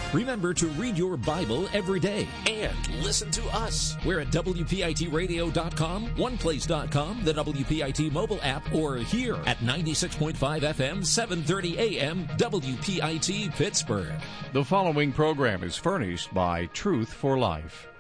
Remember to read your Bible every day and listen to us. We're at WPITradio.com, OnePlace.com, the WPIT mobile app, or here at 96.5 FM, 730 AM, WPIT Pittsburgh. The following program is furnished by Truth for Life.